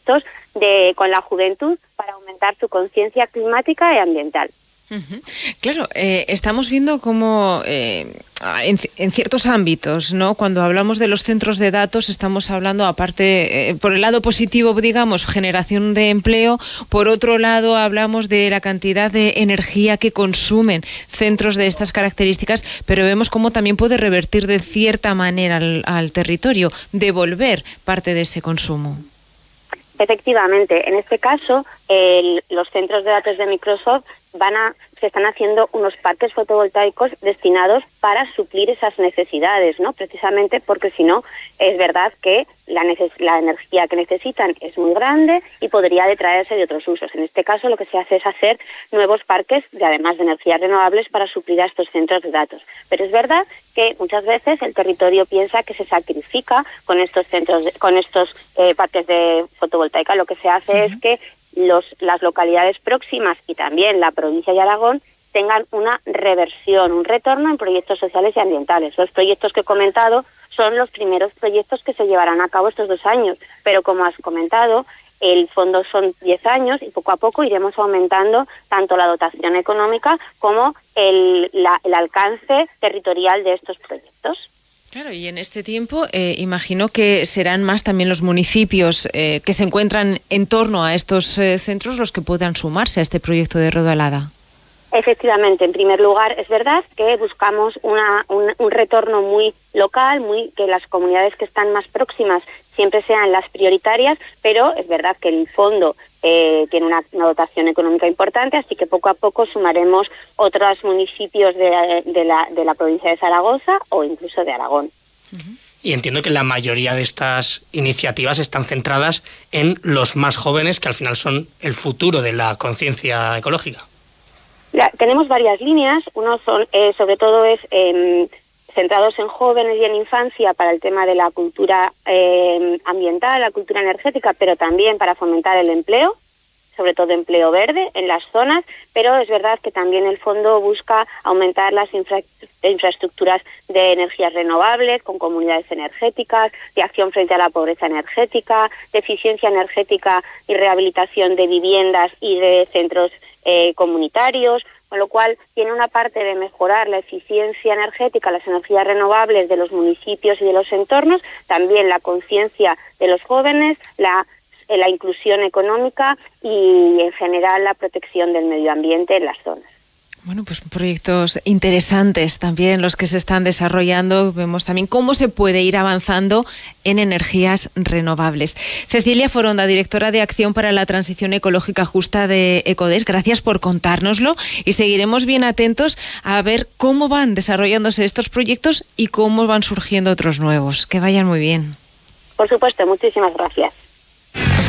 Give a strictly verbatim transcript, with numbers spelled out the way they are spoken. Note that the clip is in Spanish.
proyectos de con la juventud para aumentar su conciencia climática y ambiental. Uh-huh. Claro, eh, estamos viendo cómo eh, en, en ciertos ámbitos, ¿no? Cuando hablamos de los centros de datos, estamos hablando, aparte, eh, por el lado positivo, digamos, generación de empleo, por otro lado hablamos de la cantidad de energía que consumen centros de estas características, pero vemos cómo también puede revertir de cierta manera al, al territorio, devolver parte de ese consumo. Efectivamente, en este caso, el, los centros de datos de Microsoft van a, se están haciendo unos parques fotovoltaicos destinados para suplir esas necesidades, ¿no? Precisamente porque si no, es verdad que la, neces- la energía que necesitan es muy grande y podría detraerse de otros usos. En este caso, lo que se hace es hacer nuevos parques, de, además de energías renovables, para suplir a estos centros de datos. Pero es verdad que muchas veces el territorio piensa que se sacrifica con estos centros, de, con estos eh, parques de fotovoltaica. Lo que se hace uh-huh. es que Los, las localidades próximas y también la provincia de Aragón tengan una reversión, un retorno en proyectos sociales y ambientales. Los proyectos que he comentado son los primeros proyectos que se llevarán a cabo estos dos años, pero como has comentado, el fondo son diez años y poco a poco iremos aumentando tanto la dotación económica como el, la, el alcance territorial de estos proyectos. Claro, y en este tiempo eh, imagino que serán más también los municipios eh, que se encuentran en torno a estos eh, centros los que puedan sumarse a este proyecto de Rodalada. Efectivamente, en primer lugar, es verdad que buscamos una, un, un retorno muy local, muy que las comunidades que están más próximas siempre sean las prioritarias, pero es verdad que el fondo eh, tiene una, una dotación económica importante, así que poco a poco sumaremos otros municipios de, de, la, de la provincia de Zaragoza o incluso de Aragón. Uh-huh. Y entiendo que la mayoría de estas iniciativas están centradas en los más jóvenes, que al final son el futuro de la conciencia ecológica. La, tenemos varias líneas. Uno son, eh, sobre todo es eh, centrados en jóvenes y en infancia para el tema de la cultura eh, ambiental, la cultura energética, pero también para fomentar el empleo, sobre todo empleo verde en las zonas, pero es verdad que también el fondo busca aumentar las infra- infraestructuras de energías renovables con comunidades energéticas, de acción frente a la pobreza energética, de eficiencia energética y rehabilitación de viviendas y de centros eh, comunitarios, con lo cual tiene una parte de mejorar la eficiencia energética, las energías renovables de los municipios y de los entornos, también la conciencia de los jóvenes, la la inclusión económica y en general la protección del medio ambiente en las zonas. Bueno, pues proyectos interesantes también los que se están desarrollando. Vemos también cómo se puede ir avanzando en energías renovables. Cecilia Foronda, directora de Acción para la Transición Ecológica Justa de ECODES, gracias por contárnoslo y seguiremos bien atentos a ver cómo van desarrollándose estos proyectos y cómo van surgiendo otros nuevos. Que vayan muy bien. Por supuesto, muchísimas gracias.